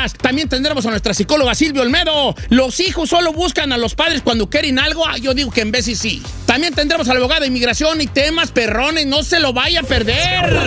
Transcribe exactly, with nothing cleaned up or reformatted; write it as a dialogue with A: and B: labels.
A: temas. También tendremos a nuestra psicóloga Silvia Olmedo. Los hijos solo buscan a los padres cuando quieren algo. Ah, yo digo que en vez sí sí. También tendremos a la abogada de inmigración y temas perrones. No se lo vaya a perder.